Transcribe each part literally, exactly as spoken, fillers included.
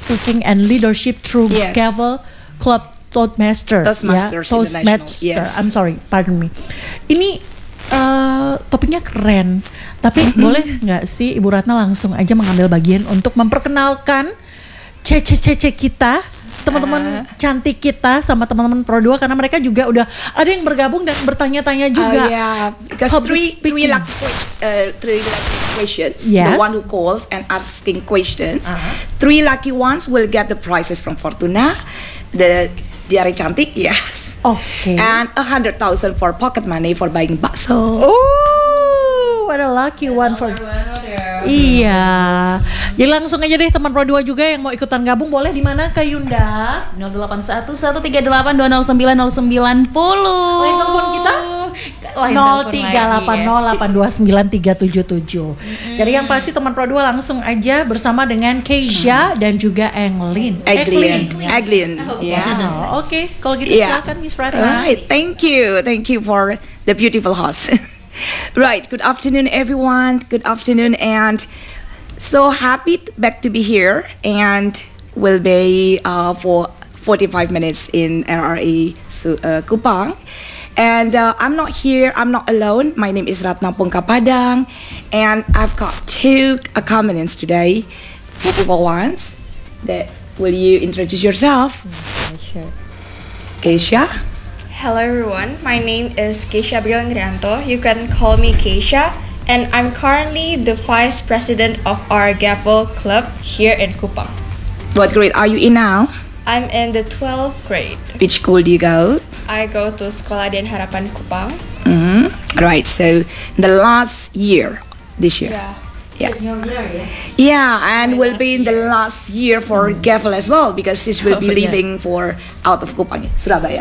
speaking and leadership through Yes. Gavel Club Toastmaster. Toastmasters ya? International, Toastmaster. yes. I'm sorry, pardon me. Ini uh, topiknya keren, tapi boleh nggak sih Ibu Ratna langsung aja mengambil bagian untuk memperkenalkan cece-cece kita, teman-teman uh. cantik kita sama teman-teman Pro dua, karena mereka juga udah ada yang bergabung dan bertanya-tanya juga. Oh uh, yeah, because three three lucky uh, three lucky questions. Yes. The one who calls and asking questions, Uh-huh. three lucky ones will get the prizes from Fortuna. The Diari Cantik, yes. Oke. And a hundred thousand for pocket money for buying bakso. Oh, what a lucky one for. Iya. Jadi langsung aja deh teman Pro dua juga yang mau ikutan gabung, boleh di mana Kak Yunda? nol delapan satu satu tiga delapan dua nol sembilan nol sembilan nol. Line telepon kita nol tiga delapan nol delapan dua sembilan tiga tujuh tujuh. Jadi yang pasti teman Pro dua langsung aja bersama dengan Keisha dan juga Englin. Eglin, Eglin, yes. Oh, oke, okay. Kalau gitu Yeah. silakan Miss Ratna. Right, thank you, thank you for the beautiful host. Right, good afternoon everyone, good afternoon, and so happy t- back to be here, and will be uh, for forty-five minutes in R R A Su- uh, Kupang. And uh, I'm not here, I'm not alone. My name is Ratna Pungkapadang, and I've got two accompaniants today, beautiful ones. That will you introduce yourself? Sure. Keisha. Hello everyone, my name is Keisha Brilangrianto. You can call me Keisha, and I'm currently the Vice President of our Gavel Club here in Kupang. What grade are you in now? I'm in the twelfth grade. Which school do you go? I go to Sekolah Dian Harapan Kupang. Mm-hmm. Right, so the last year, this year. Yeah. Yeah. Yeah, and will be in the last year for Gavel as well, because she will be Oh, yeah. leaving for out of Kupang, Surabaya.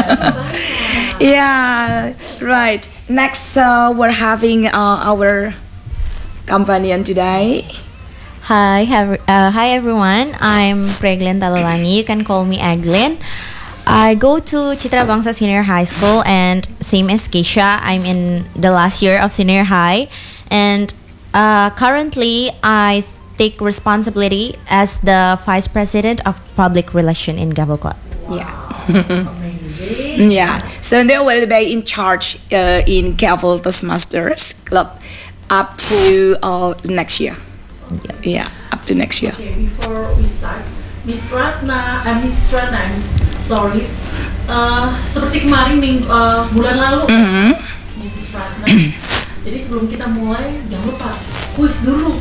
Yeah, right. Next, uh, we're having uh, our companion today. Hi, have, uh, hi everyone. I'm Preglin Talolangi. You can call me Eglin. I go to Citra Bangsa Senior High School, and same as Keisha, I'm in the last year of senior high, and uh, currently I take responsibility as the Vice President of Public Relation in Gavel Club. Yeah. Yeah. So they will be in charge uh, in Gavel Toastmasters Club up to uh, next year. Yeah, up to next year. Okay, before we start, Miss Ratna, uh, Miss Ratna, I'm sorry. Uh, seperti kemarin minggu, uh, bulan lalu, Mm-hmm. Missus Ratna. Jadi sebelum kita mulai, jangan lupa kuis dulu.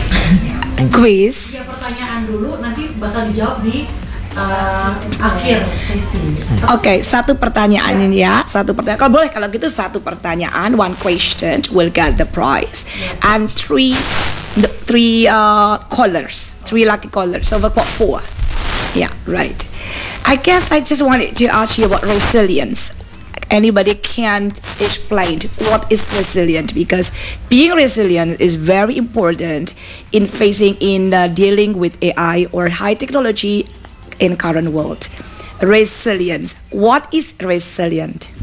Quiz. Tiga pertanyaan dulu, nanti bakal dijawab di uh, akhir sesi. Oke, satu pertanyaan ini ya, satu pertanyaan. Kalau boleh, kalau gitu satu pertanyaan, one question will get the prize, and three, the three uh, callers, three lucky callers. So we've got four. Yeah, right. I guess I just wanted to ask you about resilience. Anybody can explain what is resilient, because being resilient is very important in facing in uh, dealing with A I or high technology in current world. Resilience. What is resilient?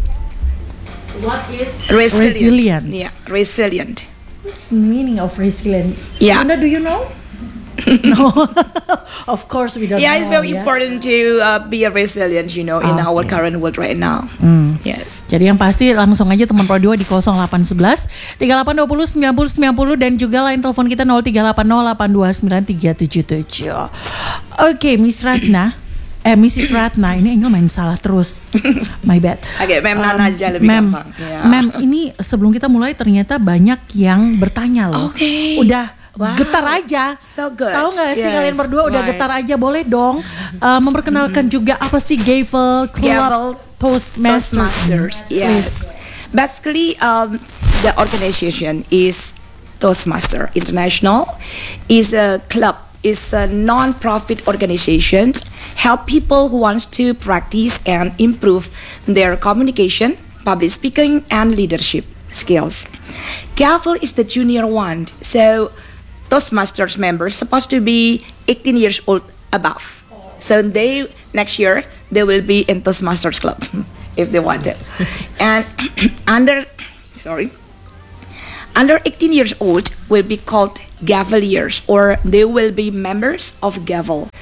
What is Resilient. resilient? Yeah, resilient. What's the meaning of resilient? Yeah. Yunda, do you know? No, of course we don't Yeah, know. it's very ya. important to uh, be a resilient, you know, in Okay. our current world right now. Hmm. Yes. Jadi yang pasti langsung aja teman Pro dua di nol delapan satu satu tiga delapan dua nol sembilan nol sembilan nol dan juga line telepon kita nol tiga delapan nol delapan dua sembilan tiga tujuh tujuh. Oke, Miss Ratna. Eh, Missus Ratna, ini Angel main salah terus. My bad. Oke, Mem Nana aja lebih Mem, gampang. Ya. Mem, ini sebelum kita mulai ternyata banyak yang bertanya loh. Oke. Udah Wow. getar aja. So good. Tahu nggak sih Yes, kalian berdua udah right. getar aja, boleh dong uh, memperkenalkan juga apa sih Gavel Club Gavel Toastmasters. Toastmasters, yes. Basically, um, the organization is Toastmaster International. Is a club, is a non-profit organization, help people who wants to practice and improve their communication, public speaking, and leadership skills. Gavel is the junior one, so Toastmasters members supposed to be eighteen years old above. So they next year they will be in Toastmasters Club if they want it. And under sorry under eighteen years old will be called Gaveliers, or they will be members of Gavel.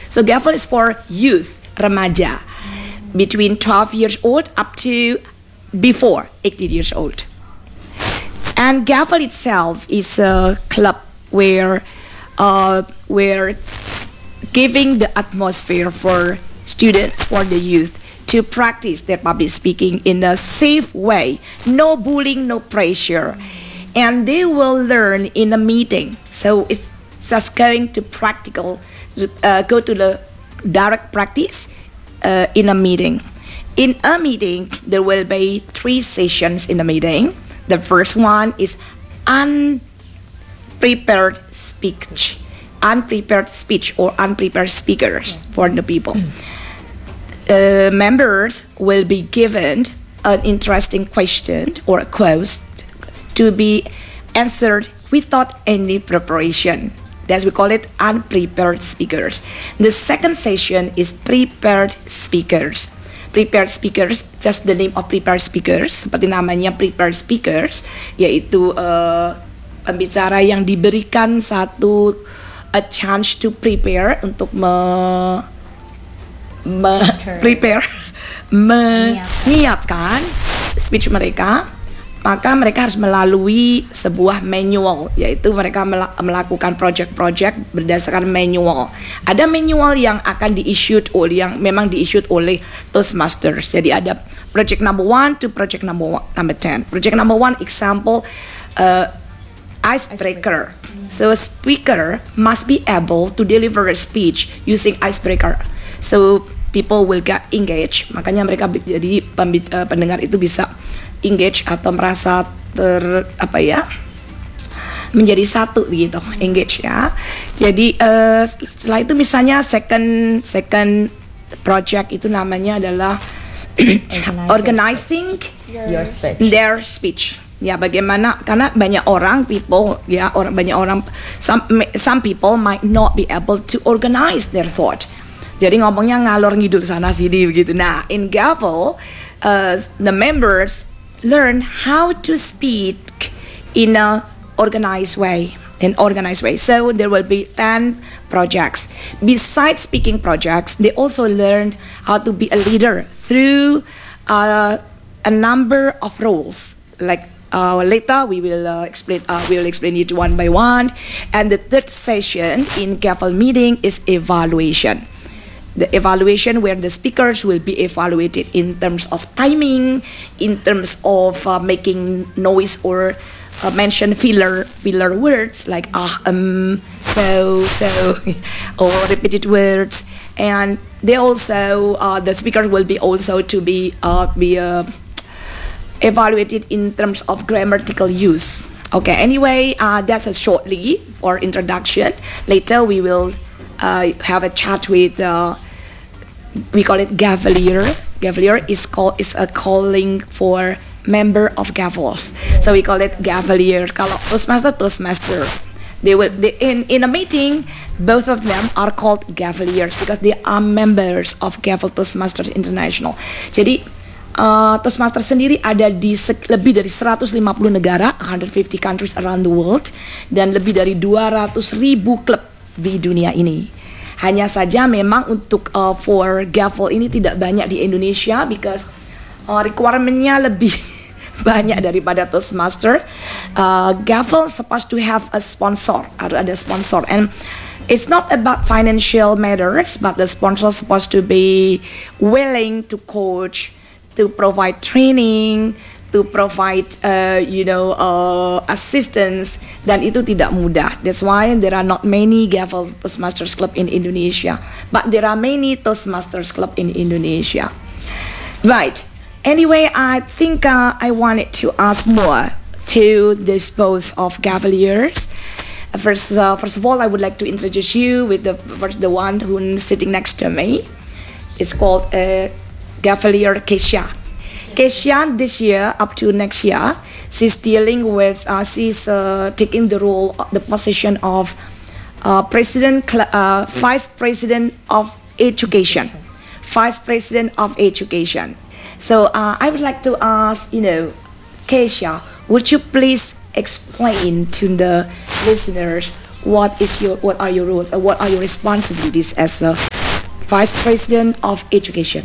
So Gavel is for youth, remaja, between twelve years old up to before eighteen years old. And Gavel itself is a club where uh, we're giving the atmosphere for students, for the youth, to practice their public speaking in a safe way. No bullying, no pressure. And they will learn in a meeting. So it's just going to practical, uh, go to the direct practice uh, in a meeting. In a meeting, there will be three sessions in a meeting. The first one is unprepared speech, unprepared speech or unprepared speakers for the people. Uh, members will be given an interesting question or a quote to be answered without any preparation. That's we call it unprepared speakers. The second session is prepared speakers. Prepared speakers, just the name of prepared speakers, seperti namanya prepared speakers, yaitu uh, pembicara yang diberikan satu a chance to prepare untuk me, me prepare menyiapkan speech mereka. Maka mereka harus melalui sebuah manual, yaitu mereka mel- melakukan project-project berdasarkan manual. Ada manual yang akan di-issued oleh, yang memang di-issued oleh Toastmasters. Jadi ada project number one to project number one, number ten. Project number one example, uh, icebreaker. So a speaker must be able to deliver a speech using icebreaker. So people will get engaged. Makanya mereka jadi pembit- uh, pendengar itu bisa engage atau merasa ter apa ya menjadi satu gitu, engage ya. Jadi uh, setelah itu misalnya second second project itu namanya adalah organizing Your speech. their speech. Ya, bagaimana, karena banyak orang people ya orang banyak orang some some people might not be able to organize their thought. Jadi ngomongnya ngalor ngidul sana sini begitu. Nah, in Gavel uh, the members learn how to speak in a organized way, in organized way. So there will be ten projects. Besides speaking projects, they also learned how to be a leader through uh, a number of roles. Like uh, later we will uh, explain. Uh, we will explain it one by one. And the third session in Gavel meeting is evaluation. The evaluation where the speakers will be evaluated in terms of timing, in terms of uh, making noise or uh, mention filler filler words like ah um so so or repeated words, and they also uh, the speakers will be also to be uh, be uh, evaluated in terms of grammatical use. Okay, anyway, uh, that's a shortly for introduction. Later we will uh, have a chat with. Uh, We call it Gavelier. Gavelier is called is a calling for member of Gavels. So we call it Gavelier. Kalau Toastmaster, Toastmaster. They will they, in in a meeting, both of them are called Gaveliers because they are members of Gavel Toastmasters International. Jadi uh, Toastmaster sendiri ada di se- lebih dari seratus lima puluh negara, one hundred fifty countries around the world, dan lebih dari dua ratus ribu klub di dunia ini. Hanya saja memang untuk uh, for Gavel ini tidak banyak di Indonesia because uh, requirement-nya lebih banyak daripada Toastmaster. Uh, Gavel supposed to have a sponsor, harus ada sponsor, and it's not about financial matters, but the sponsor supposed to be willing to coach, to provide training, to provide uh, you know uh, assistance, dan itu tidak mudah. That's why there are not many Gavel Toastmasters Club in Indonesia, but there are many Toastmasters Club in Indonesia. Right. Anyway, I think uh, I wanted to ask more to this both of Gaveliers. First, uh, first of all, I would like to introduce you with the first, the one who's sitting next to me. It's called uh, Gavelier Keisha. Keisha this year up to next year, she's dealing with, uh, she's uh, taking the role, the position of uh, president, uh, vice president of education, vice president of education. So uh, I would like to ask, you know, Keisha, would you please explain to the listeners what is your, what are your roles, or what are your responsibilities as a Vice President of Education.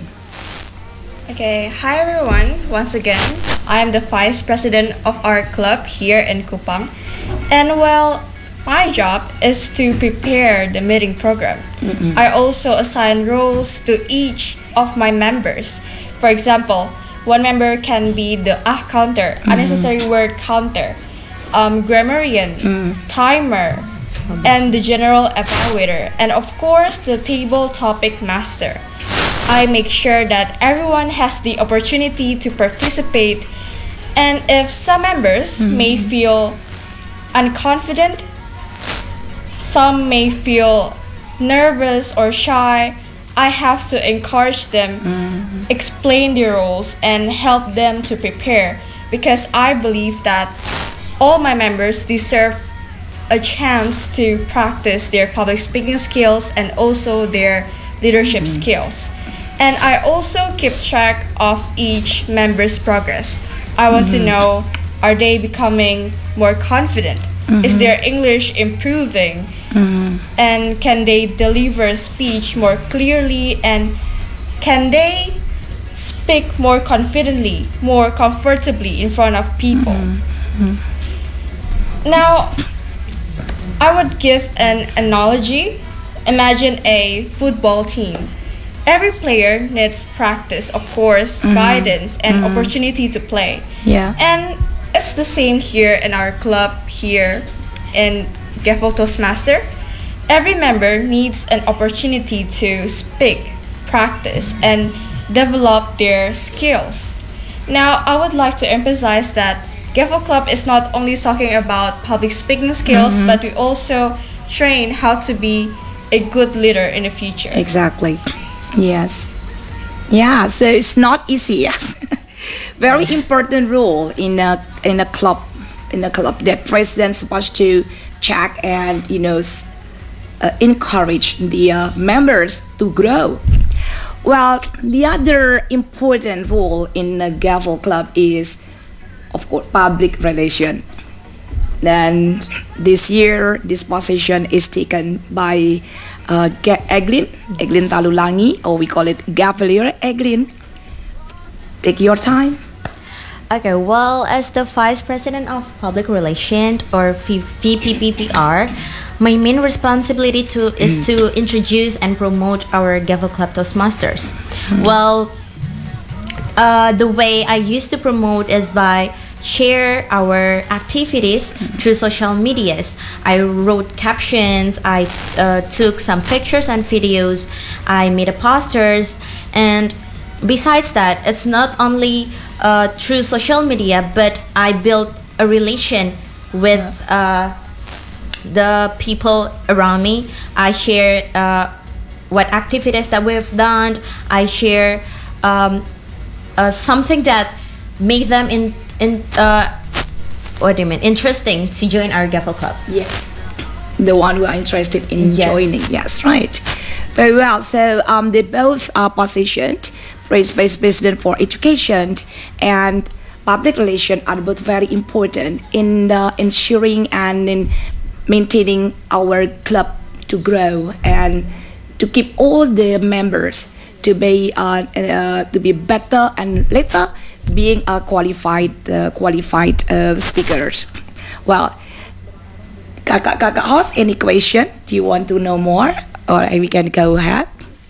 Okay, hi everyone. Once again, I am the vice president of our club here in Kupang. And well, my job is to prepare the meeting program. Mm-mm. I also assign roles to each of my members. For example, one member can be the ah counter, mm-hmm. unnecessary word counter, um, grammarian, mm. timer, and the general evaluator, and of course the table topic master. I make sure that everyone has the opportunity to participate, and if some members mm-hmm. may feel unconfident, some may feel nervous or shy, I have to encourage them, mm-hmm. explain their roles, and help them to prepare, because I believe that all my members deserve a chance to practice their public speaking skills and also their leadership mm-hmm. skills. And I also keep track of each member's progress. I want mm-hmm. to know, are they becoming more confident? Mm-hmm. Is their English improving? Mm-hmm. And can they deliver speech more clearly? And can they speak more confidently, more comfortably in front of people? Mm-hmm. Now, I would give an analogy. Imagine a football team. Every player needs practice, of course, mm-hmm. guidance, and mm-hmm. opportunity to play. Yeah. And it's the same here in our club here in Gavel Toastmaster. Every member needs an opportunity to speak, practice, and develop their skills. Now, I would like to emphasize that Gavel Club is not only talking about public speaking skills, mm-hmm. but we also train how to be a good leader in the future. Exactly. Yes. Yeah, so it's not easy, yes. Very important role in a in a club in a club that president's supposed to check and you know uh, encourage the uh, members to grow. Well, the other important role in a Gavel Club is, of course, public relation. Then this year, this position is taken by uh, Eglin, Eglin Talulangi, or we call it Gavelier Eglin. Take your time. Okay, well, as the Vice President of Public Relations, or V P P P R, my main responsibility to is to introduce and promote our Gavel Club Toastmasters. Mm. Well, uh, the way I used to promote is by share our activities through social medias. I wrote captions, I uh, took some pictures and videos, I made a posters, and besides that, it's not only uh, through social media, but I built a relation with uh, the people around me. I share uh, what activities that we've done. I share um, uh, something that make them in in uh, what do you mean interesting to join our Gavel Club. Yes, the one who are interested in yes. joining. Yes, right. Very well. So um, they both are positioned. Vice President for Education and Public Relations are both very important in the ensuring and in maintaining our club to grow and to keep all the members to be uh, uh, to be better and later being a qualified uh, qualified uh, speakers. Well, kakak kakak host, any question? Do you want to know more, or we can go ahead?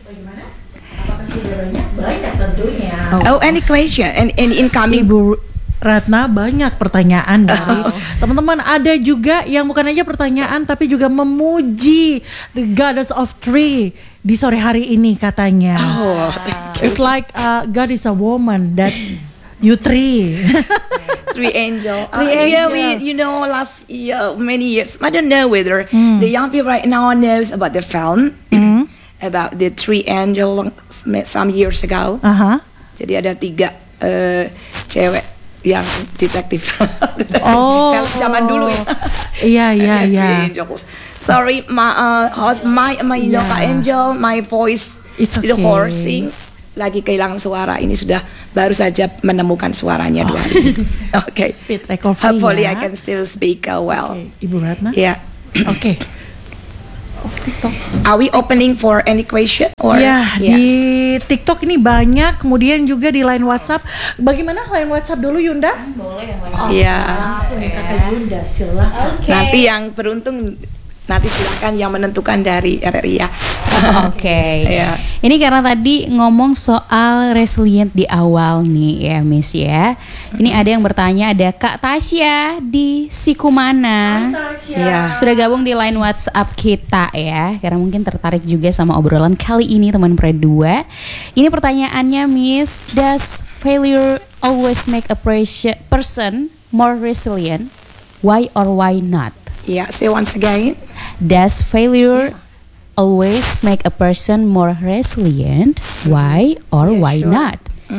Oh, any question? And, and incoming. Ibu Ratna, banyak pertanyaan dari teman-teman. Ada juga yang bukan aja pertanyaan tapi juga memuji the goddess of tree di sore hari ini katanya. Oh, it's like uh, God is a woman that you tree. Three angel. Three uh, angel. Yeah, we, you know, last year, many years. I don't know whether mm. the young people right now knows about the film. Mm. About the three angel some years ago. Uh-huh. Jadi ada tiga uh, cewek yang detektif. Oh, film zaman dulu ya. Iya iya iya. Sorry, my uh, host, my my yeah. Kak Angel, my voice It's still okay. hoarse. Lagi kehilangan suara. Ini sudah baru saja menemukan suaranya oh. dua hari. Okay. Speed recovery. Hopefully ya. I can still speak uh, well. Okay. Ibu Ratna. Yeah. Oke. Okay. Are we opening for any question or Ya, yes? di TikTok ini banyak, kemudian juga di line WhatsApp. Bagaimana line WhatsApp dulu Yunda? Boleh yang Iya. Langsung Kakak Yunda, silakan. Nanti yang beruntung nanti silakan yang menentukan dari R R I ya. Oke. Iya. Ini karena tadi ngomong soal resilient di awal nih ya Miss ya. Ini ada yang bertanya, ada Kak Tasya di Sikumana. Iya. Sudah gabung di line WhatsApp kita ya. Karena mungkin tertarik juga sama obrolan kali ini teman Pre dua. Ini pertanyaannya Miss, does failure always make a pressure- person more resilient? Why or why not? Yeah, say once again. Does failure always make a person more resilient? Why or Yeah, why sure. not?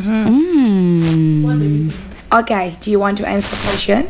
Hmm. Okay, do you want to answer the question?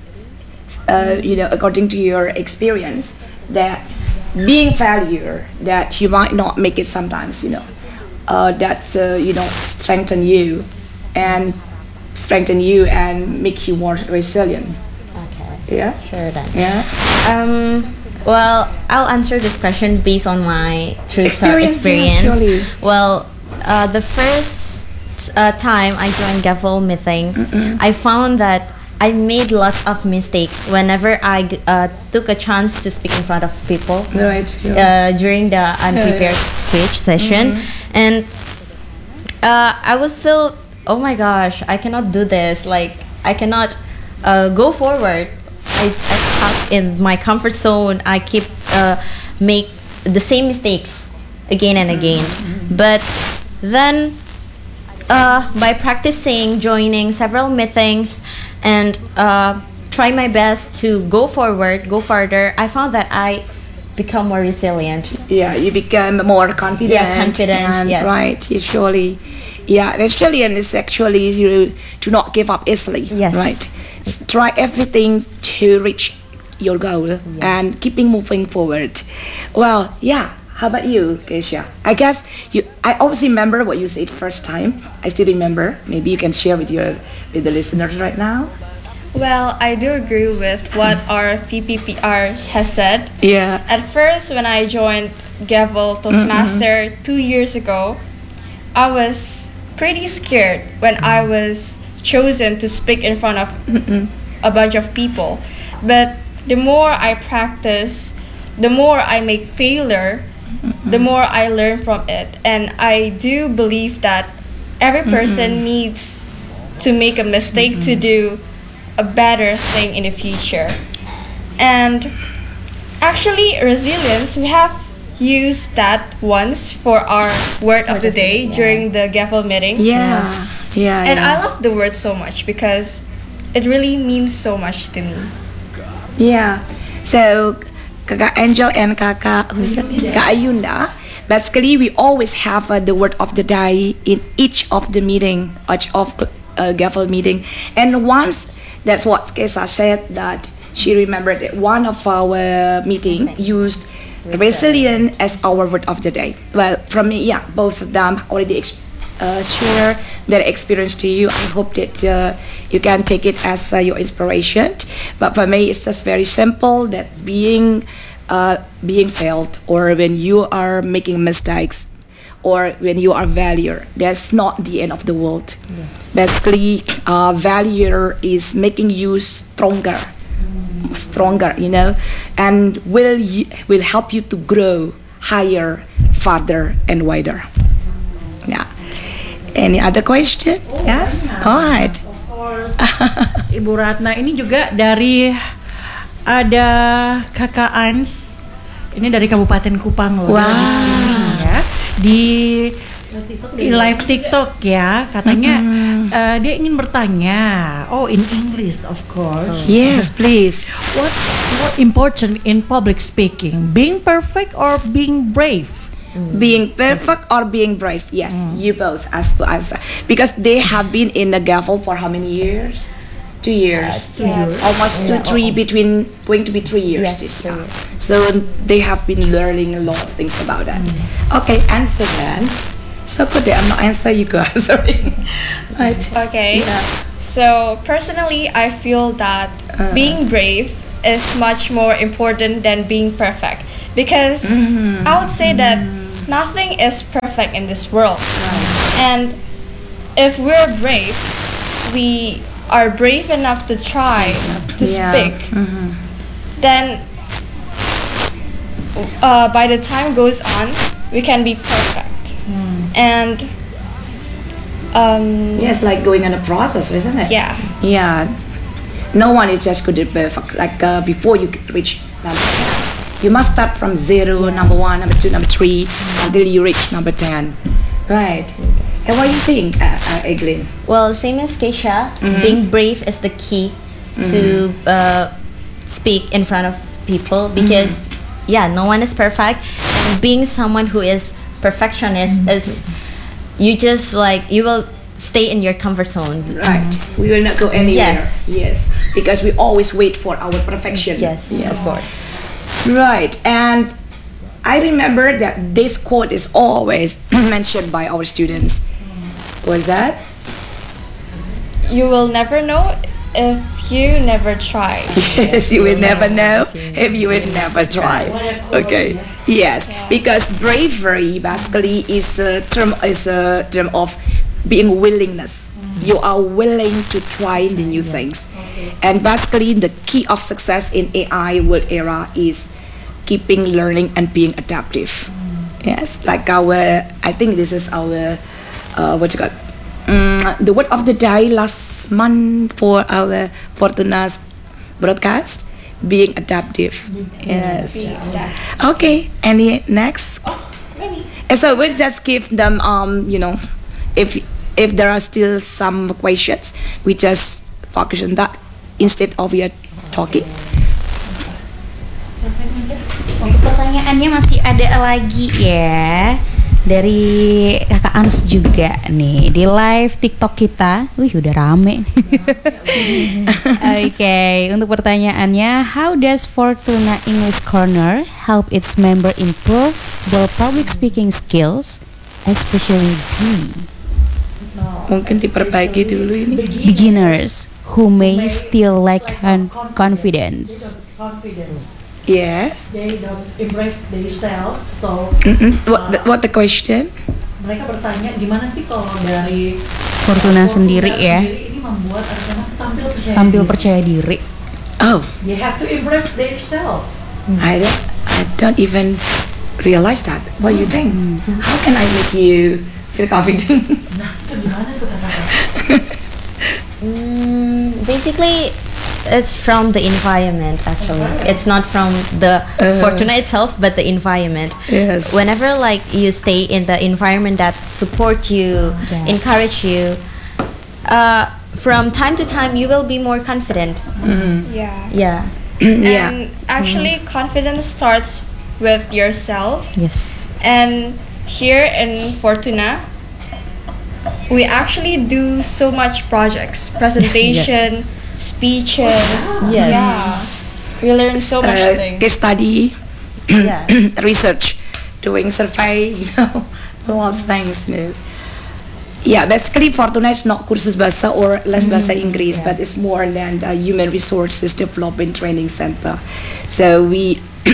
Uh, you know, according to your experience, that being failure, that you might not make it sometimes, you know, uh, that's uh, you know strengthen you and strengthen you and make you more resilient. Okay, Yeah, sure then. yeah. Um, well, I'll answer this question based on my true Experience, experience. yes, surely. Well, uh, the first uh, time I joined Gavel meeting, I found that I made lots of mistakes whenever I g- uh, took a chance to speak in front of people. Right. Yeah. Uh, during the unprepared speech session, and uh, I was feel, oh my gosh, I cannot do this. Like I cannot uh, go forward. I, I stuck in my comfort zone. I keep uh, make the same mistakes again and again. But then, uh, by practicing, joining several meetings, and uh, try my best to go forward, go further, I found that I become more resilient. Yeah, you become more confident. Yeah, confident, and, yes. Right, usually. Yeah, resilient is actually you to not give up easily. Yes. Right. S- Try everything to reach your goal and keeping moving forward. Well, yeah. How about you, Keisha? I guess you. I always remember what you said first time. I still remember. Maybe you can share with your with the listeners right now. Well, I do agree with what our V P P R has said. Yeah. At first, when I joined Gavel Toastmaster two years ago, I was pretty scared when I was chosen to speak in front of a bunch of people. But the more I practice, the more I make failure, the more I learn from it. And I do believe that every person needs to make a mistake to do a better thing in the future. And actually, resilience, we have used that once for our word of the day during the Gavel meeting. Yeah. Yeah. And yeah. I love the word so much because it really means so much to me. Yeah. So, Kakak Angel and Kakak who's that? Kak Ayunda. Basically, we always have uh, the word of the day in each of the meeting, each of uh, Gavel meeting. And once, that's what Kesa said, that she remembered that one of our meeting used resilient as our word of the day. Well, from me, yeah, both of them already ex- uh, share their experience to you. I hope that uh, you can take it as uh, your inspiration. But for me, it's just very simple that being uh, being failed, or when you are making mistakes, or when you are failure, that's not the end of the world. Yes. Basically, uh, failure is making you stronger, stronger, you know, and will y- will help you to grow higher, farther, and wider. Yeah. Any other question? Yes. All right. Of course. Ibu Ratna ini juga dari ada Kakak Ans. Ini dari Kabupaten Kupang loh. Dia lagi Wow. streaming ya di di live TikTok ya. Katanya eh, dia ingin bertanya. Oh, in English of course. Yes, please. What what important in public speaking? Being perfect or being brave? Being perfect or being brave? Yes, you both has to answer because they have been in the Gavel for how many years? Two years. Two years. Almost two, three between going to be three years. Yes, this three year. So they have been learning a lot of things about that. Okay, answer then. So good that I'm not answer you guys. Sorry. Right. Okay. So personally, I feel that being brave is much more important than being perfect because I would say that nothing is perfect in this world. And if we're brave, we are brave enough to try to Yeah. speak, then uh, by the time goes on, we can be perfect. And um, Yes, like going on a process, isn't it? yeah. Yeah. No one is just good at perfect. Like uh, before you reach number ten, you must start from zero, number one, number two, number three, until you reach number ten. Right. And what do you think, uh, uh, Eglin? Well, same as Keisha, being brave is the key to uh, speak in front of people because, yeah, no one is perfect. And being someone who is perfectionist is, you just like, you will stay in your comfort zone. Right. We will not go anywhere. Yes. Yes. Because we always wait for our perfection. Yes, Yes. of course. Right. And I remember that this quote is always mentioned by our students. What is that? You will never know if you never try. Yes, you will never know if you will never try. Okay. Yes, because bravery basically is a term is a term of being willingness. You are willing to try the new things, and basically the key of success in A I world era is keeping learning and being adaptive. Yes, like our I think this is our uh, what you call um, the word of the day last month for our Fortuna's broadcast, being adaptive. Yes. Okay. Any next? And so we'll just give them um you know if if there are still some questions, we just focus on that instead of we are talking. Untuk pertanyaannya masih ada lagi ya dari kakak Ans juga nih di live TikTok kita. Wih udah rame. Oke, okay, untuk pertanyaannya, how does Fortuna English Corner help its member improve their public speaking skills, especially the Mungkin diperbaiki dulu ini. beginners who may still lack con- confidence? Confidence. Yes. They don't embrace themselves, so Mm-mm. What the, what the question? mereka bertanya gimana sih kalau dari Fortuna sendiri ya, sendiri ini membuat anak-anak tampil percaya tampil diri. percaya diri. Oh, They have to embrace themselves. I don't, I don't even realize that. What do you think? How can I make you feel confident? Nah, itu gimana tuh kata-kata? Mm, basically, it's from the environment actually. It's not from the Fortuna itself, but the environment. Yes. Whenever like you stay in the environment that support you, Yes. encourage you, uh, from time to time you will be more confident. Yeah. Yeah. Yeah. And actually, confidence starts with yourself. Yes. And here in Fortuna, we actually do so much projects, presentation, speeches. Yes. Yeah. We learn so much Uh, things. case study, Yeah. research, doing survey, you know, all those things. You know. Yeah, basically Fortuna is not kursus bahasa or les bahasa Inggris, but it's more than a human resources development training center. So we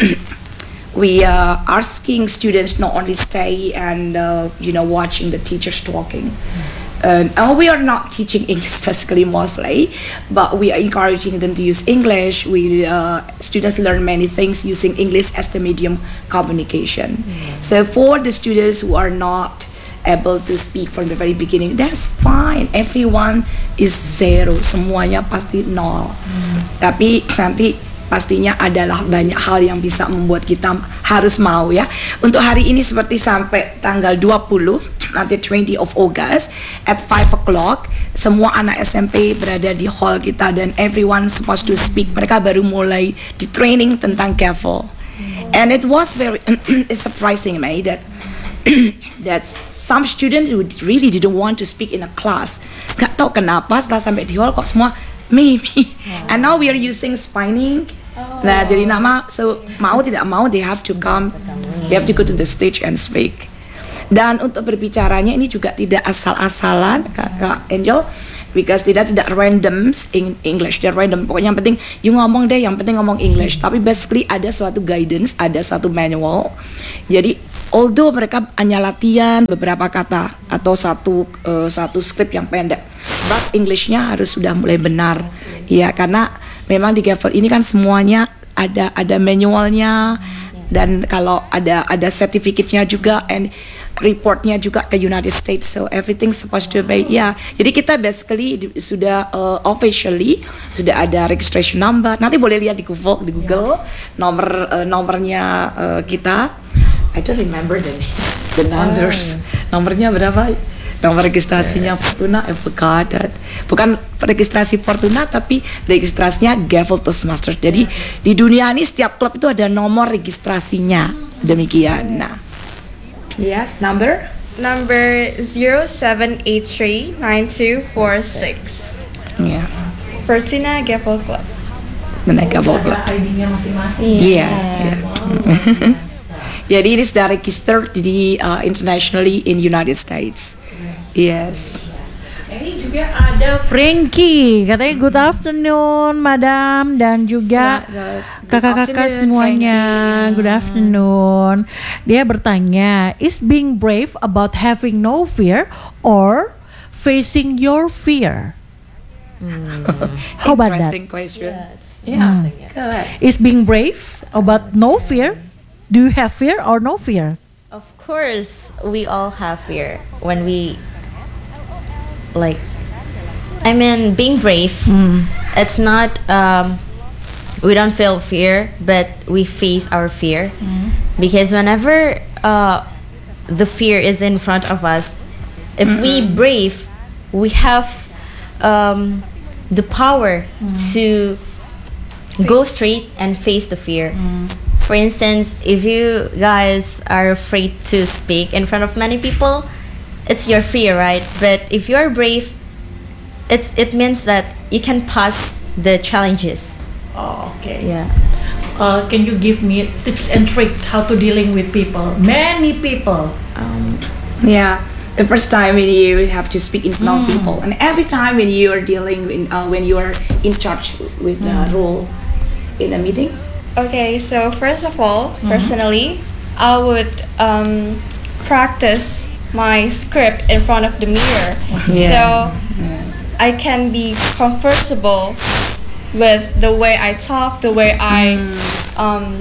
we are asking students not only stay and uh, you know watching the teachers talking. Uh, and we are not teaching English basically mostly, but we are encouraging them to use English. We uh, students learn many things using English as the medium communication. So for the students who are not able to speak from the very beginning, that's fine. Everyone is zero, semuanya pasti nol. Tapi nanti pastinya adalah banyak hal yang bisa membuat kita harus mau ya. Untuk hari ini seperti sampai tanggal dua puluh, nanti twentieth of August at five o'clock, semua anak S M P berada di hall kita dan everyone supposed to speak. Mereka baru mulai di training tentang TOEFL. And it was very it's surprising me that that some students who really didn't want to speak in a class. Gak tau kenapa setelah sampai di hall kok semua maybe. And now we are using spinning. Nah, jadi nama so mau tidak mau they have to come, they have to go to the stage and speak. Dan untuk berbicaranya ini juga tidak asal-asalan, Kakak Angel. because tidak tidak random in English, dia random. Pokoknya yang penting you ngomong deh, yang penting ngomong English. Tapi basically ada suatu guidance, ada suatu manual. Jadi although mereka hanya latihan beberapa kata atau satu uh, satu skrip yang pendek, but Englishnya harus sudah mulai benar. Ya, karena memang di Gavel ini kan semuanya ada ada manualnya, dan kalau ada ada sertifikatnya juga, and reportnya juga ke United States, so everything supposed to be ya. Yeah. Jadi kita basically di, sudah uh, officially sudah ada registration number. Nanti boleh lihat di Google, di Google nomor uh, nomornya uh, kita. I don't remember the the numbers. Oh. Nomornya berapa? Nomor registrasinya Fortuna, I forgot that. Bukan registrasi Fortuna, tapi registrasinya Gavel Toastmasters. Jadi di dunia ini setiap klub itu ada nomor registrasinya. Demikian. Nah. Yes, number? Number zero seven eight three nine two four six. Yeah. Fortuna Gavel Club. Benar, Gavel Club. I D-nya masing-masing. Iya. Yeah. Jadi ini sudah registered di uh, internationally in United States. Yes. Ini juga ada Frankie, katanya good afternoon madam, dan juga kakak-kakak semuanya, good afternoon. Dia bertanya, is being brave about having no fear or facing your fear? Hmm. How about that? Interesting question. Yeah. Hmm. Correct. Is being brave about no fear? Do you have fear or no fear? Of course, we all have fear when we like. I mean, being brave. Mm. It's not. Um, we don't feel fear, but we face our fear Mm. because whenever uh, the fear is in front of us, if mm-hmm. we brave, we have um, the power mm. to go straight and face the fear. Mm. For instance, if you guys are afraid to speak in front of many people, it's your fear, right? But if you are brave, it's it means that you can pass the challenges. Oh, okay. Yeah. Uh, can you give me tips and tricks how to dealing with people? Many people. Um, yeah. The first time when you have to speak in front of people, and every time when you are dealing in, uh, when you are in charge with the Mm. role in a meeting. Okay, so first of all, personally, I would um, practice my script in front of the mirror, Yeah. so I can be comfortable with the way I talk, the way I um,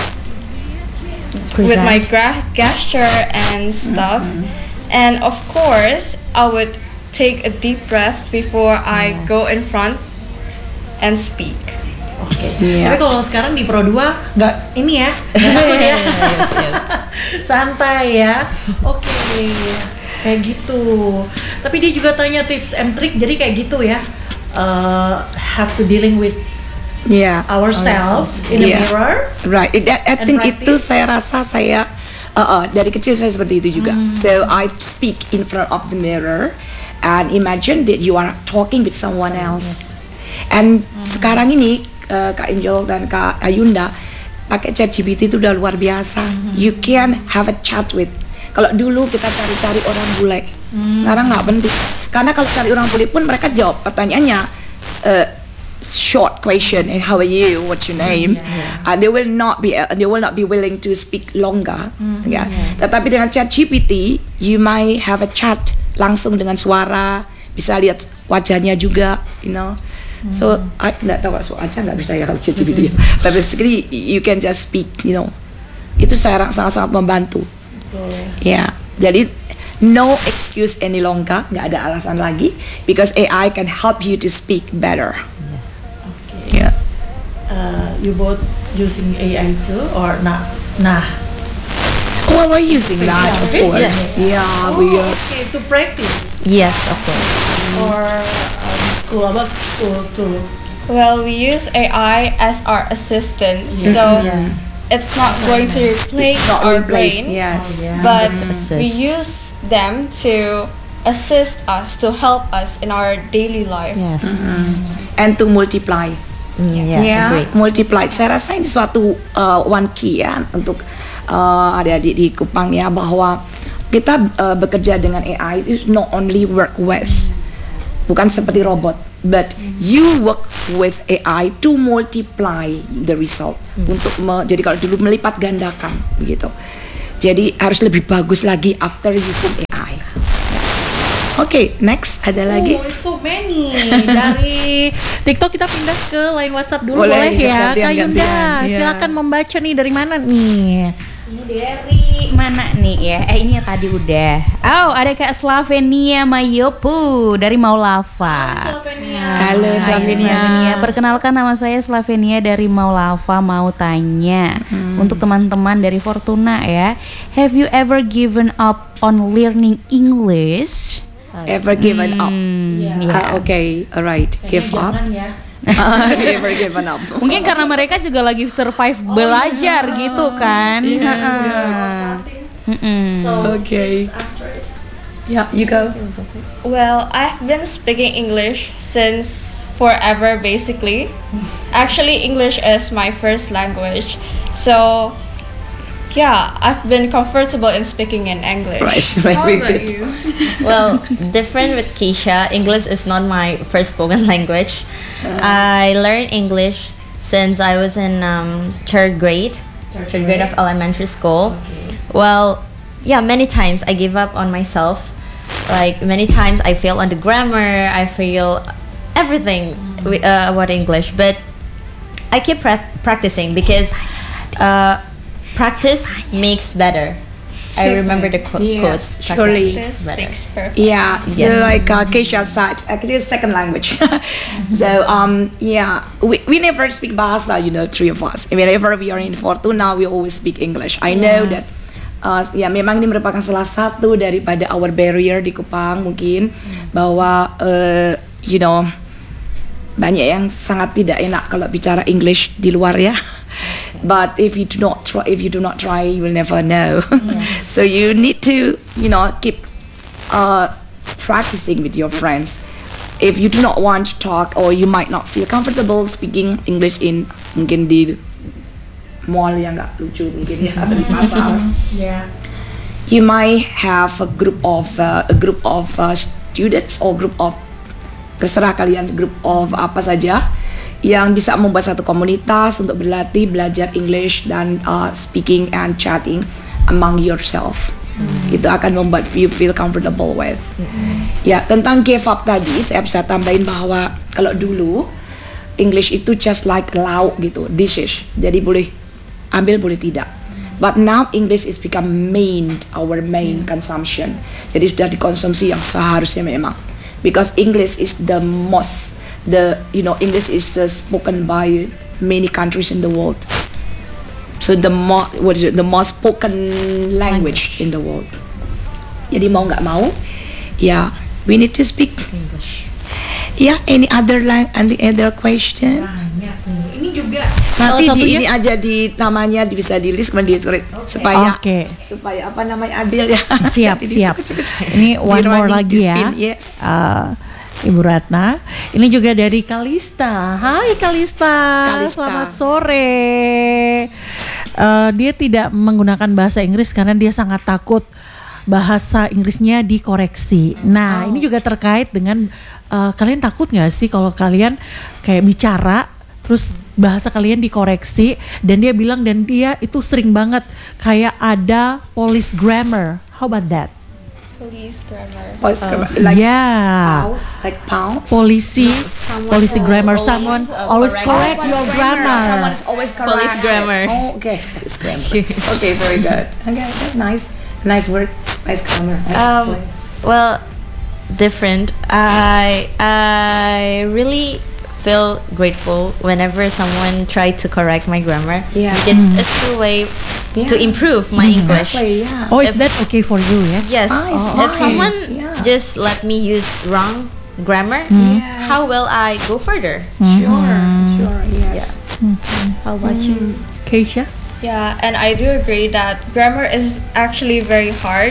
with my gra- gesture and stuff. And of course, I would take a deep breath before I go in front and speak. Oke. Iya. Tapi kalau sekarang di Pro dua nggak ini ya, nggak takut ya. Santai ya. Oke. Kayak gitu. Tapi dia juga tanya tips and trick, jadi kayak gitu ya. Uh, have to dealing with Yeah. ourselves in a Yeah. mirror. Right. I, I And think practice. itu saya rasa saya uh, uh, dari kecil saya seperti itu juga. So I speak in front of the mirror and imagine that you are talking with someone else. And sekarang ini uh, Kak Angel dan Kak Ayunda pakai ChatGPT itu udah luar biasa. You can have a chat with. Kalau dulu kita cari-cari orang bule, sekarang nggak penting. Karena kalau cari orang bule pun mereka jawab pertanyaannya. Uh, short question and how are you, what's your name, yeah. uh, they will not be uh, they will not be willing to speak longer. Mm-hmm. Yeah. Yeah. Tetapi dengan ChatGPT you might have a chat langsung dengan suara, bisa lihat wajahnya juga, you know. Mm-hmm. So I nggak tahu so aja nggak bisa ya kalau ChatGPT. Mm-hmm. Tapi basically you can just speak, you know. Itu saya sangat-sangat membantu. Ya. Yeah. Jadi no excuse any longer, nggak ada alasan lagi, because A I can help you to speak better. Yeah. Uh, you both using A I too or nah? Nah. Well, we're using that, of Yeah. course. Yes. Yeah, Oh, we are. okay, to practice Yes, of course. or um, school about school too. Well, we use A I as our assistant, so Yeah. it's not going to replace Not our replace, brain, yes. Oh, yeah. but To assist. we use them to assist us, to help us in our daily life. Yes. And to multiply. Mm, yeah, Yeah, great. multiply. Saya rasa ini suatu uh, one key ya untuk uh, adik-adik di Kupang ya, bahwa kita uh, bekerja dengan A I itu not only work with, bukan seperti robot, but you work with A I to multiply the result, untuk me- jadi kalau dulu melipat gandakan begitu. Jadi harus lebih bagus lagi after using A I. Oke, okay, next ada lagi. Oh, so many. Dari TikTok kita pindah ke line WhatsApp dulu, Boleh, boleh, ya, gantian, Kak Yunda. gantian, iya. Silakan membaca nih, dari mana nih? Ini dari mana nih ya? Eh ini yang tadi udah. Oh, ada Kak Slavenia Mayopu dari Maulava. Halo Hai, Slavenia. Perkenalkan, nama saya Slavenia dari Maulava. Mau tanya untuk teman-teman dari Fortuna ya. Have you ever given up on learning English? Ever given up? Hmm, ya. Ah, okay, alright. Give up. Jangan ya. Never given up. Mungkin karena mereka juga lagi survive belajar gitu kan. Heeh. Mm-mm. Okay. Yeah, you go. Well, I've been speaking English since forever, basically. Actually, English is my first language. So, yeah, I've been comfortable in speaking in English. Right, How very about good. you? Well, different with Keisha. English is not my first spoken language. I learned English since I was in um, third grade, third grade of elementary school. Well, yeah, many times I give up on myself. Like many times I fail on the grammar. I fail everything wi- uh, about English, but I keep pra- practicing because uh, practice makes better. I remember the qu- Yes, quote. surely. This Practice better. speaks perfect. Yeah, so Yes. like uh, Keisha said, actually it's second language. So um yeah, we, we never speak bahasa, you know, three of us. Whenever we are in Fortuna, we always speak English. I know that uh, ya memang ini merupakan salah satu daripada our barrier di Kupang mungkin, bahwa uh, you know, banyak yang sangat tidak enak kalau bicara English di luar ya. But if you do not try, if you do not try, you will never know. So you need to, you know, keep uh, practicing with your friends. If you do not want to talk, or you might not feel comfortable speaking English in mungkin di mall yang nggak lucu mungkin ya, atau di pasar. Yeah. You might have a group of uh, a group of uh, students or group of, terserah kalian, group of apa saja yang bisa membuat satu komunitas untuk berlatih belajar English dan uh, speaking and chatting among yourself. Itu akan membuat you feel comfortable with. Ya, tentang give up tadi saya bisa tambahin bahwa kalau dulu English itu just like lauk gitu, dishes. Jadi boleh ambil boleh tidak. But now English is become main, our main consumption. Jadi sudah dikonsumsi yang seharusnya memang. Because English is the most the you know English is uh, spoken by many countries in the world. So the mo what is it, the most spoken language, language in the world. Jadi mau nggak mau, ya yeah, we need to speak English. Yeah, any other lang any other question? Banyak nih. Ini juga Nanti salah di satunya- ini aja di namanya di- bisa di list kemudian ditulis supaya Oke. supaya apa namanya adil ya. Siap, Nanti siap. dicukut-cukut. Ini one Di more running, lagi di ya. spin, yes. Uh, Ibu Ratna. Ini juga dari Kalista. Hai Kalista, Kalista. selamat sore. Uh, dia tidak menggunakan bahasa Inggris karena dia sangat takut bahasa Inggrisnya dikoreksi. Nah, ini juga terkait dengan uh, kalian takut nggak sih kalau kalian kayak bicara terus bahasa kalian dikoreksi, dan dia bilang dan dia itu sering banget kayak ada police grammar. How about that? Police grammar. Voice grammar, like yeah. pause, like pause. Polisi, Someone polisi will grammar. always, Someone uh, always correct. correct Oh, your police grammar. Someone is always correct. Police grammar. Oh, okay. Police grammar. Okay, very good. Okay, that's nice. Nice word. Nice grammar. Um, well, different. I I really feel grateful whenever someone try to correct my grammar. Yeah. Because it's a way to Yeah. improve my English. Exactly, yeah. Oh, is If- that okay for you? Yeah. Yes. Ah, it's If fine. someone Yeah. just let me use wrong grammar, Yes. how will I go further? Sure, sure, yes. How about you? Keisha? Yeah, and I do agree that grammar is actually very hard.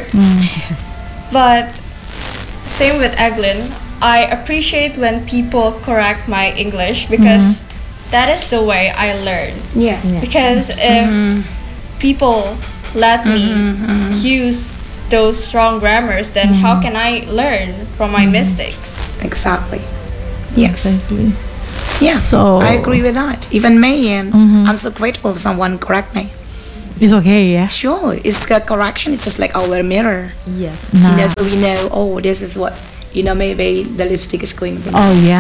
But same with Eglin, I appreciate when people correct my English because that is the way I learn. Yeah. Yeah. Because if people let me use those strong grammars, then how can I learn from my mistakes? Exactly. Yes. Exactly. Yeah. So- I agree with that. Even me, and I'm so grateful if someone correct me. It's okay ya. Sure, it's a correction. It's just like our mirror. Yeah. You Nah. know, so we know. Oh, this is what. You know, maybe the lipstick is going. Oh ya.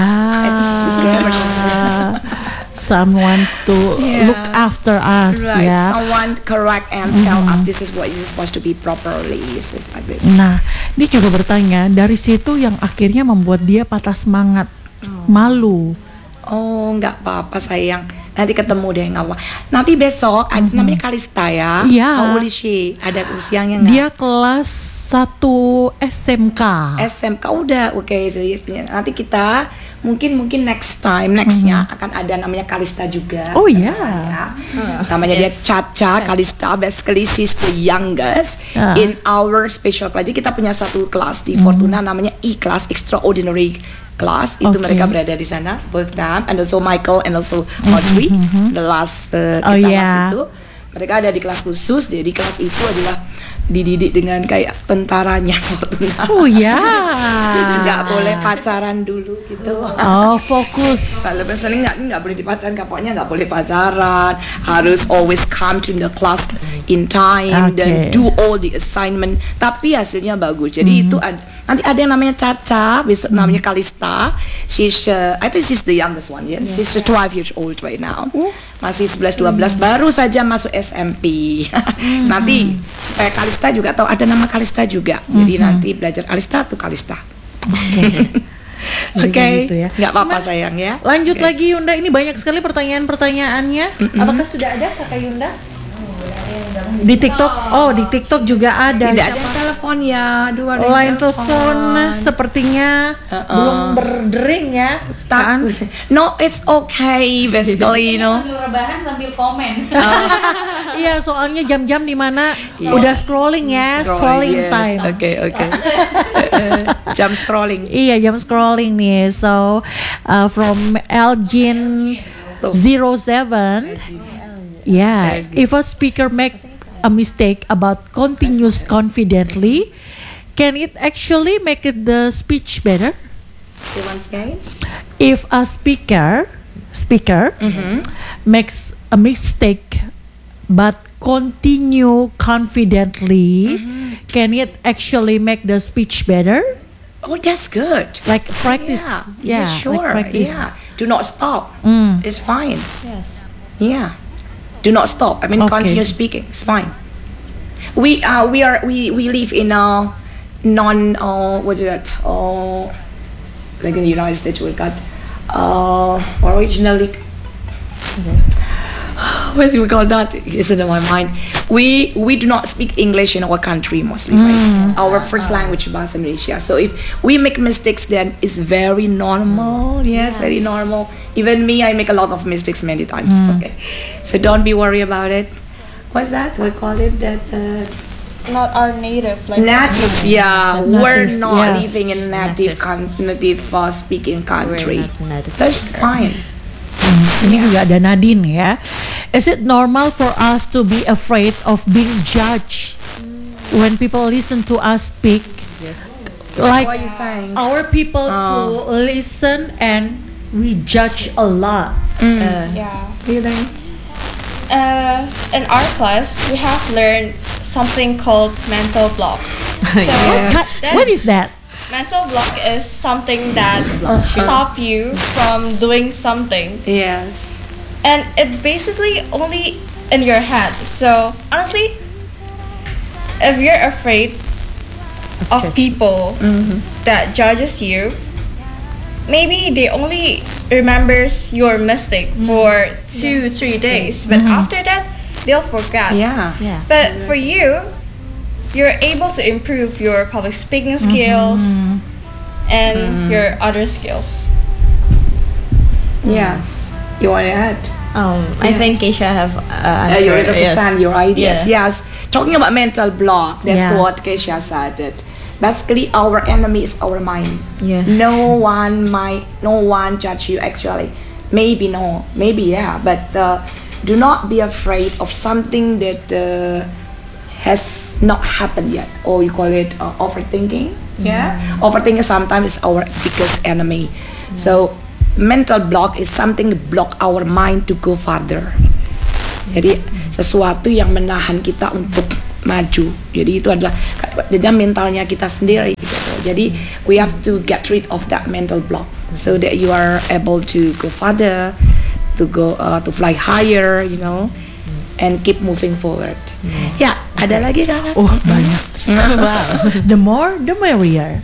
Someone to Yeah. look after us Right. ya. Someone correct and tell us this is what is supposed to be properly. It's just like this. Nah, dia juga bertanya dari situ yang akhirnya membuat dia patah semangat, malu. Oh, nggak apa-apa sayang. Nanti ketemu deh, nggak apa. Nanti besok ada namanya Kalista ya. Iya. How old is she? Ada usianya nggak? Dia kelas satu S M K. S M K udah, oke. Jadi nanti kita mungkin mungkin next time nextnya akan ada namanya Kalista juga. Oh ya. Ya. Namanya dia Caca Kalista. Basically she's the youngest Ah. in our special class. Jadi kita punya satu kelas di Fortuna namanya E class, extraordinary class. Itu Okay. mereka berada di sana, both them, and also Michael and also Audrey, the last uh, Oh, kita yeah. kelas itu. Mereka ada di kelas khusus. Jadi kelas itu adalah dididik dengan kayak tentaranya Fortuna. Oh ya. Nggak boleh pacaran dulu gitu. Oh, fokus. Kalau misalnya nggak nggak boleh dipacaran, pokoknya nggak boleh pacaran, harus always come to the class in time dan Okay. do all the assignment. Tapi hasilnya bagus. Jadi itu ad- nanti ada yang namanya Caca, besok namanya Kalista. She's uh, I think she's the youngest one, ya. She's twelve years old right now. Masih eleven twelve baru saja masuk S M P. Nanti supaya Kalista juga tahu ada nama Kalista juga. Jadi nanti belajar Kalista tuh Kalista. Oke, Jadi gitu ya. nggak apa-apa sayang ya. Lanjut Oke. lagi Yunda, ini banyak sekali pertanyaan-pertanyaannya. Apakah sudah ada Kakak Yunda? Di TikTok, oh di TikTok juga ada. Tidak Siapa? ada telepon ya, dua ada yang Line telepon sepertinya Uh-uh. belum berdering ya. Tak, no, it's okay basically, you know. Sambil rebahan sambil komen. Iya, soalnya jam-jam dimana udah scrolling ya, scrolling, yes. time. Oke, oke. Jam scrolling. Iya, jam scrolling nih. So uh, from Elgin zero seven. Yeah, if a speaker make a mistake about continues confidently, can it actually make it the speech better? Say once again. If a speaker speaker makes a mistake but continue confidently, can it actually make the speech better? Oh, that's good. Like practice, Yeah, yeah, like sure. practice. Yeah, do not stop. Mm. It's fine. Yes. Yeah, do not stop. I mean, Okay. continue speaking. It's fine. We uh we are we we live in a non uh what is that uh like in the United States we got uh originally what do we call that? Isn't in my mind. We we do not speak English in our country mostly, right? Our first language is Bahasa Indonesia. So if we make mistakes, then it's very normal. Yes, very normal. Even me, I make a lot of mistakes many times. Okay, so don't be worried about it. What's that? We call it that. Uh, Not our native, like native, yeah. Native, We're not yeah. living in a native, Native. con- native uh, speaking country. not native That's speaker. fine. Ini juga ada Nadine ya. Is it normal for us to be afraid of being judged when people listen to us speak? Like What do you think? our people to listen and we judge a lot. yeah. What do you think? Uh, in our class, we have learned something called mental block. So Ka- What is that? mental block is something that stop you from doing something, Yes. and it basically only in your head. So honestly, if you're afraid of people that judges you, maybe they only remembers your mistake for two three days, but after that they'll forget. Yeah. Yeah. But for you, you're able to improve your public speaking skills and your other skills. Yes. You want to add? Um, I think Keisha have uh, Uh, you answered. represent yes. your ideas. Yeah. Yes. Talking about mental block, that's Yeah. what Keisha said. It. Basically, our enemy is our mind. Yeah. No one might, no one judge you actually. Maybe no, maybe yeah, but uh, do not be afraid of something that uh, has not happened yet, or you call it uh, overthinking. Yeah, overthinking sometimes is our biggest enemy. So mental block is something block our mind to go further. Jadi sesuatu yang menahan kita untuk maju. Jadi itu adalah dengan mentalnya kita sendiri gitu. Jadi we have to get rid of that mental block so that you are able to go further, to go uh, to fly higher, you know, and keep moving forward. Ya, ada lagi kan? Oh banyak. Wow. The more, the merrier.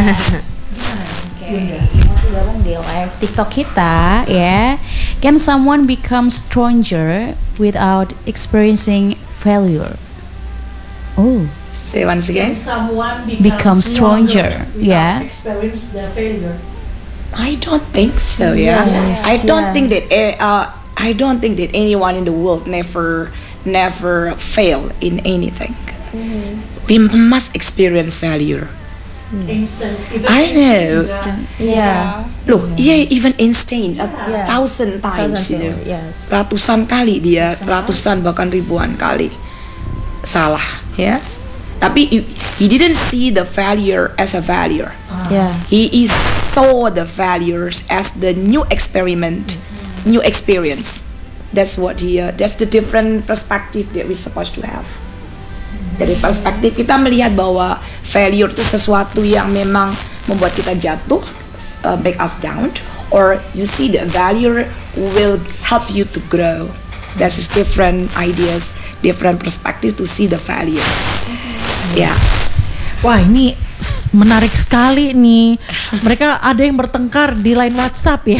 Oke, masih gabung di live TikTok kita ya. Can someone become stronger without experiencing failure? Oh, Say once again. Someone Become stronger, yeah. Experience the failure. I don't think so. Yeah, Yes, I don't yeah. think that. eh, Uh, I don't think that anyone in the world never, never fail in anything. We must experience failure. Instant. I know. Yeah. Loh, yeah, even insane, a thousand times, you know. Yes. Ratusan kali dia, ratusan bahkan ribuan kali salah, yes. Tapi he, he didn't see the failure as a failure. Yeah. He is saw the failures as the new experiment, new experience. That's what he. Uh, that's the different perspective that we're supposed to have. Dari perspektif kita melihat bahwa failure itu sesuatu yang memang membuat kita jatuh, uh, make us down, or you see the failure will help you to grow. That's just different ideas, different perspective to see the failure. Ya. Yeah. Wah ini menarik sekali nih. Mereka ada yang bertengkar di line WhatsApp ya.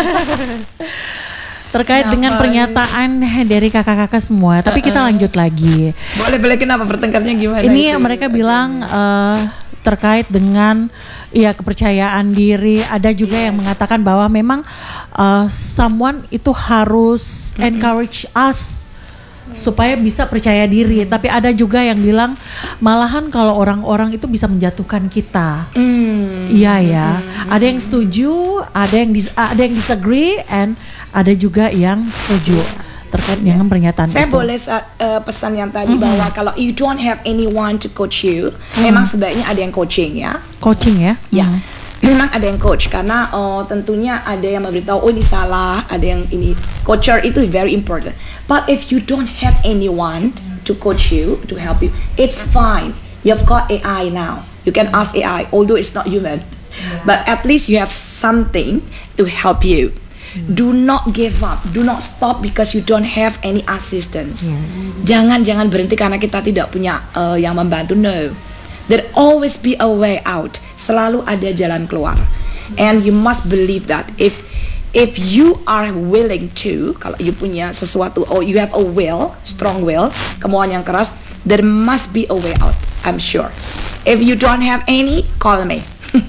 Terkait Kenapa? dengan pernyataan dari kakak-kakak semua. Tapi kita lanjut lagi. Boleh boleh kenapa pertengkarnya gimana? Ini itu? mereka bilang eh, terkait dengan ya kepercayaan diri. Ada juga yang mengatakan bahwa memang eh, someone itu harus encourage us supaya bisa percaya diri. Tapi ada juga yang bilang malahan kalau orang-orang itu bisa menjatuhkan kita. Hmm. Iya ya. Ada yang setuju, ada yang dis- ada yang disagree, and ada juga yang setuju terkait dengan pernyataan Saya itu. boleh uh, pesan yang tadi bahwa kalau you don't have anyone to coach you, memang sebaiknya ada yang coaching ya. Coaching ya. Ya, memang ada yang coach karena uh, tentunya ada yang memberitahu oh ini salah, ada yang ini. Coacher itu very important. But if you don't have anyone to coach you, to help you, it's fine. You've got A I now. You can ask A I, although it's not human. But at least you have something to help you. Do not give up. Do not stop because you don't have any assistance. Jangan jangan berhenti karena kita tidak punya uh, yang membantu. No, there always be a way out. Selalu ada jalan keluar. And you must believe that if if you are willing to, kalau you punya sesuatu, or you have a will, strong will, kemauan yang keras, there must be a way out. I'm sure. If you don't have any, call me.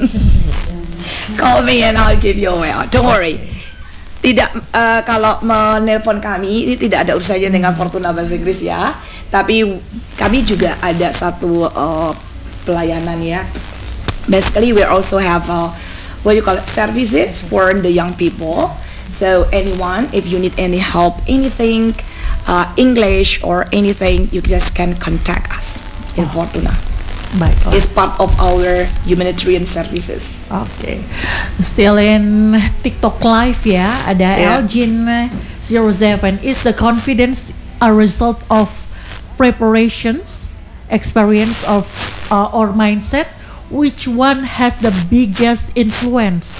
Call me and I'll give you a way out. Don't worry. Tidak, uh, kalau menelpon kami ini tidak ada urusannya dengan Fortuna Bahasa Inggris ya. Tapi kami juga ada satu uh, pelayanan ya. Basically we also have uh, what you call it, services for the young people. So anyone, if you need any help, anything, uh, English or anything, you just can contact us in Fortuna. Baiklah. It's part of our humanitarian services. Oke, still in TikTok live ya. Ada Yeah. Elgin zero seven. Is the confidence a result of preparations, experience of uh, or mindset? Which one has the biggest influence?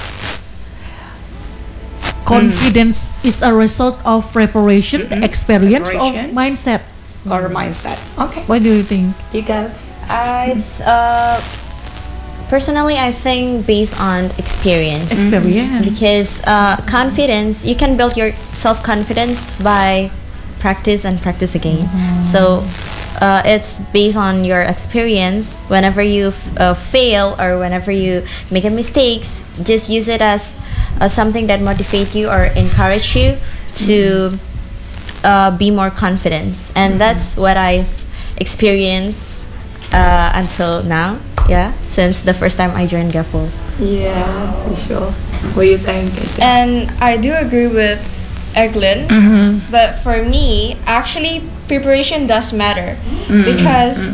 Confidence is a result of preparation, Mm-mm. experience, Preparation. or mindset. Or mindset. Okay. What do you think? You go. I uh, personally I think based on experience. Experience. Because uh, confidence, you can build your self confidence by practice and practice again. So uh, it's based on your experience. Whenever you f- uh, fail or whenever you make a mistakes, just use it as uh, something that motivate you or encourage you to uh, be more confident. And that's what I've experienced uh, until now. Yeah, since the first time I joined Gapol. Yeah, for sure. What do you think, Aisha? And I do agree with Eglin, but for me, actually, preparation does matter because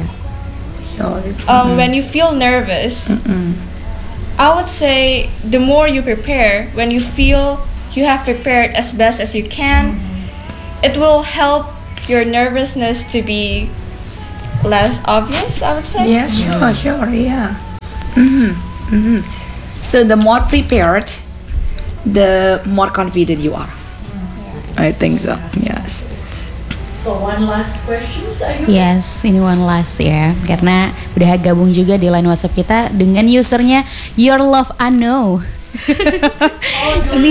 um, when you feel nervous, I would say the more you prepare, when you feel you have prepared as best as you can, it will help your nervousness to be less obvious, I would say. Yeah, sure, sure, yeah. hmm hmm So the more prepared, the more confident you are. I think so. Yes. So one last question, Ayu. Yes, ini one last ya, karena udah gabung juga di line WhatsApp kita dengan usernya Your Love Ano. Ini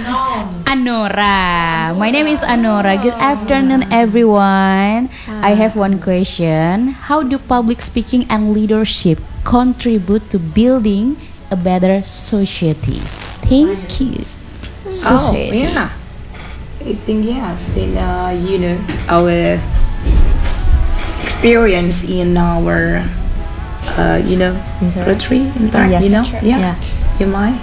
Anora. My name is Anora. Good afternoon, everyone. I have one question. How do public speaking and leadership contribute to building a better society? Thank you. Society. Oh, yeah. I think yes. In uh, you know our experience in our uh, you know rotary interact. Yes. You know, yeah. Yeah. You might.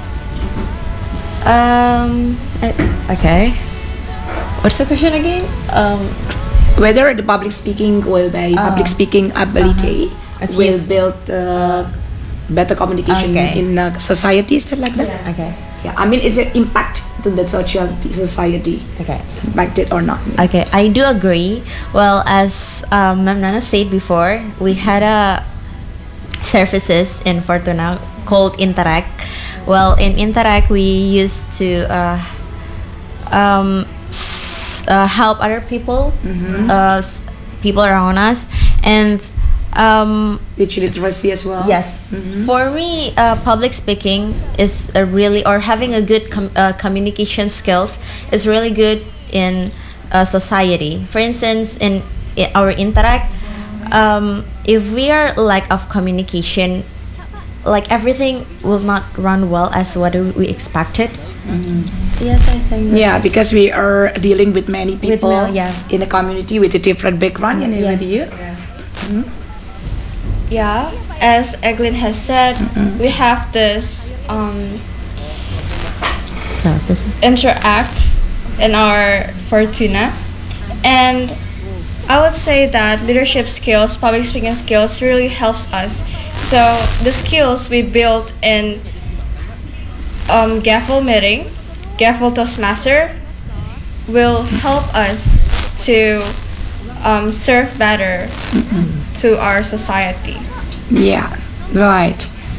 Um. uh, Okay. What's the question again? Um. Whether the public speaking will be public speaking ability It's will yes. build uh, better communication Okay. in uh, society, is that like that? Okay. Yeah, I mean, is it impact to the social society, Okay. impacted or not? Okay, I do agree. Well, as um, Ma'am Nana said before, we had a services in Fortuna called Interact. Well, in Interact, we used to uh, um, s- uh, help other people, uh, s- people around us, and um, Digital literacy as well. yes, for me, uh, public speaking is a really, or having a good com- uh, communication skills is really good in uh, society. For instance, in, i- our Interact, um, if we are lack of communication, like everything will not run well as what we we expected. Yes, I think. that's Yeah, it. because we are dealing with many With people many, yeah. in the community with a different background. And Yes. with you. Yeah, as Eglin has said, we have this um, Services. interact in our Fortuna, and I would say that leadership skills, public speaking skills really helps us. So the skills we built in um, Gaffel meeting, Gaffel Toastmaster, will help us to um, serve better to our society. Yeah, right.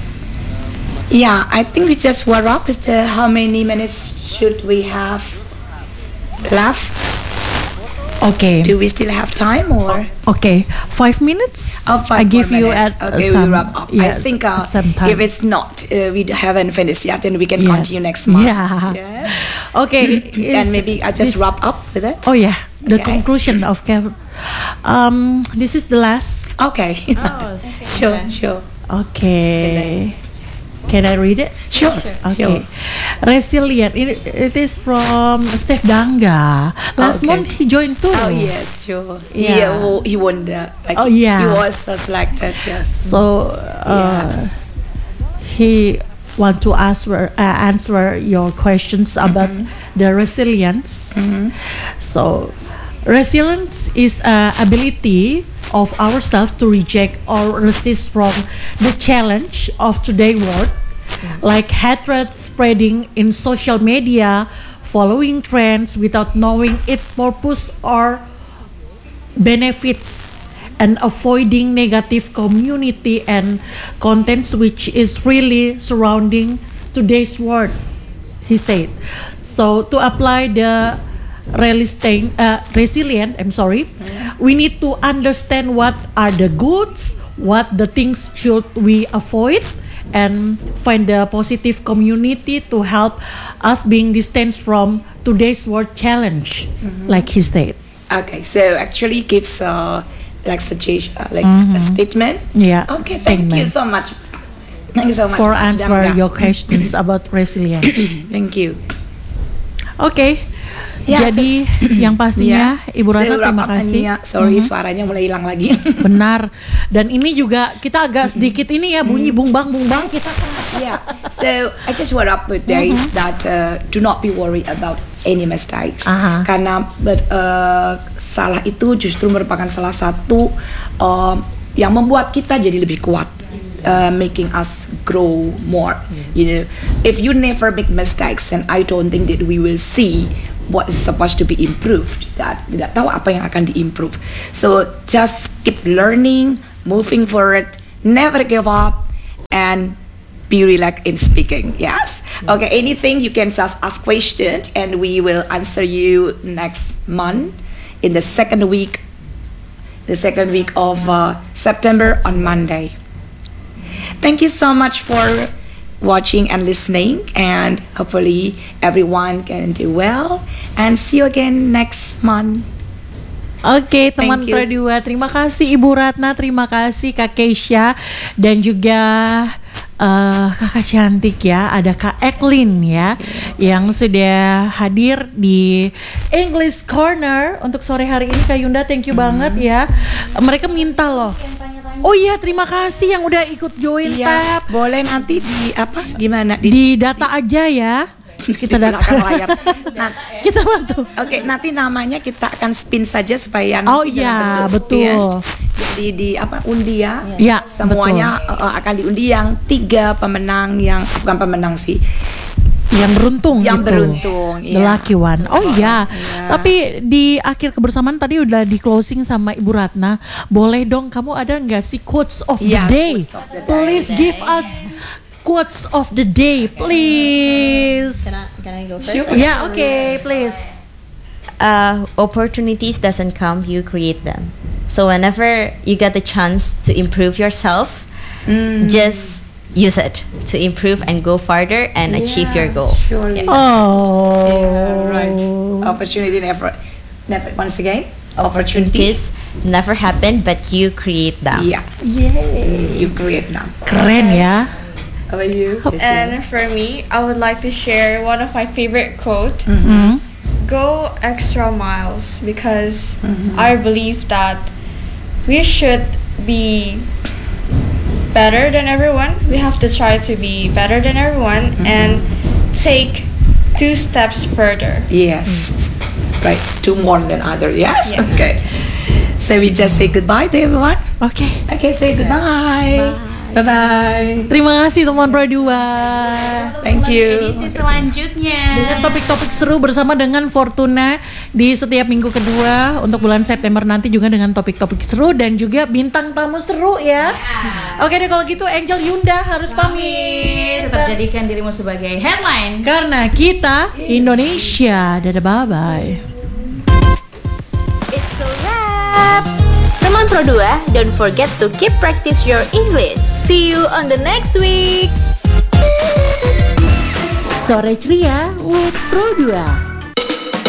Yeah, I think we just were up. Is the how many minutes should we have left? Okay. Do we still have time or? Okay, five minutes. Oh, five I give more you minutes. at Okay, some, we wrap up. Yeah, I think uh, at some time. if it's not, uh, we haven't finished yet, then we can Yeah. continue next month. Yeah. Yeah. Okay. And is maybe I just this- wrap up with it. Oh yeah, the Okay. conclusion of Kev. Um, this is the last. Okay. Oh, sure, sure, Okay. Can I read it? sure, Okay. Resilient. It, it is from Steph Danga. Last Okay. month he joined too. Oh yes, sure. Yeah. He, uh, he won the. Like, Oh, yeah. He was uh, selected. Yes. So uh, he want to answer uh, answer your questions about the resilience. So resilience is a ability of ourselves to reject or resist from the challenge of today's world, like hatred spreading in social media, following trends without knowing its purpose or benefits, and avoiding negative community and contents which is really surrounding today's world, he said. So to apply the realistic, uh, resilient, I'm sorry, we need to understand what are the goods, what the things should we avoid, and find the positive community to help us being distanced from today's world challenge, like he said. Okay, so actually gives uh, like suggestion, uh, like a statement. Yeah, Okay, thank you statement. so much. Thank you so much For answer Damga. your questions about resilience. Thank you. Oke, Ya, jadi yang pastinya Ya, Ibu Ratna saya terima wrap up kasih. Ania. Sorry, suaranya mulai hilang lagi. Benar. Dan ini juga kita agak sedikit ini ya bunyi bungbang bungbang kita. Yeah. So I just wrap up with this that uh, do not be worried about any mistakes. Aha. Karena ber, uh, salah itu justru merupakan salah satu uh, yang membuat kita jadi lebih kuat. Uh, making us grow more. You know, if you never make mistakes, then I don't think that we will see what is supposed to be improved. Tidak, tidak tahu apa yang akan diimprove. So just keep learning, moving forward, never give up, and be relaxed in speaking. Yes. Okay. Anything you can just ask questions, and we will answer you next month in the second week, the second week of uh, September on Monday. Thank you so much for watching and listening, and hopefully everyone can do well, and see you again next month. Oke, teman Thank you. Pro dua, terima kasih Ibu Ratna, terima kasih Kak Keisha, dan juga uh, kakak cantik ya, ada Kak Eklin ya, yang sudah hadir di English Corner untuk sore hari ini. Kak Yunda, thank you banget ya. Mereka minta loh. Oh iya, terima kasih yang udah ikut join Iya, tab. boleh nanti di apa? Gimana? Di data aja ya. Kita di data. belakang layar. Nah, Kita bantu. Oke, nanti namanya kita akan spin saja supaya Oh nanti iya, dalam bentuk betul. spin. Jadi di apa undi ya? Iya, Semuanya uh, akan diundi yang tiga pemenang yang bukan pemenang sih. Yang beruntung Yang gitu. beruntung, The iya. lucky one. Oh iya. Iya. Tapi di akhir kebersamaan tadi udah di closing sama Ibu Ratna. Boleh dong kamu ada nggak sih quotes of the Iya, day? quotes of the day. Please give us quotes of the day, please. Can I, can I go first? Ya, oke, please. Uh, opportunities doesn't come, you create them. So whenever you get the chance to improve yourself, just use it to improve and go farther and achieve your goal. Surely. Oh. Yeah, right. Opportunity never, never. Once again, opportunity. Opportunities never happen, but you create them. Yeah, you create them. Keren ya. How about you? And for me, I would like to share one of my favorite quote. Hmm. Go extra miles, because I believe that we should be better than everyone. We have to try to be better than everyone and take two steps further. Yes, right. Two more than other. Yes. Yeah. Okay. So we just say goodbye to everyone. Oke. Okay, say goodbye. Bye bye. Terima kasih teman Pro dua. Thank you. Edisi selanjutnya. Dengan topik-topik seru bersama dengan Fortuna di setiap minggu kedua untuk bulan September nanti, juga dengan topik-topik seru dan juga bintang tamu seru ya. Oke deh, kalau gitu Angel Yunda harus pamit. Tetap jadikan dirimu sebagai headline. Karena kita Indonesia. Dadah, bye-bye. It's a wrap. Teman Pro dua, don't forget to keep practice your English. See you on the next week. Sore ceria with Pro dua.